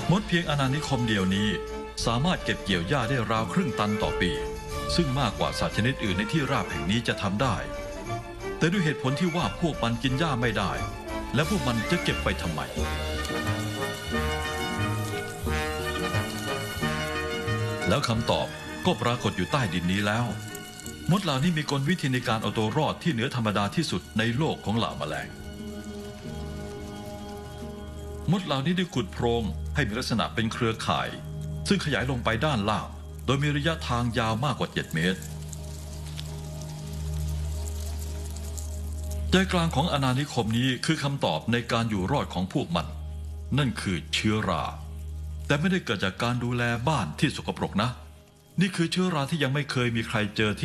มดเพียงอาณานิคมเดียวนี้สามารถเก็บเกี่ยวหญ้าได้ราวครึ่งตันต่อปีซึ่งมากกว่าสัตว์ชนิดอื่นในที่ราบแห่งนี้จะทำได้แต่ด้วยเหตุผลที่ว่าพวกมันกินหญ้าไม่ได้และพวกมันจะเก็บไปทำไมแล้วคำตอบก็ปรากฏอยู่ใต้ดินนี้แล้วมดเหล่านี้มีกลวิธีในการเอาตัวรอดที่เหนือธรรมดาที่สุดในโลกของเหล่าแมลงมดเหล่านี้ได้ขุดโพรงให้มีลักษณะเป็นเครือข่ายซึ่งขยายลงไปด้านล่างโดยมีระยะทางยาวมากกว่า7 เมตรใจกลางของอาณานิคมนี้คือคำตอบในการอยู่รอดของพวกมันนั่นคือเชื้อราแต่ไม่ได้เกิดจากการดูแลบ้านที่สกปรกนะนี่คือเชื้อราที่ยังไม่เคยมีใครเจอที่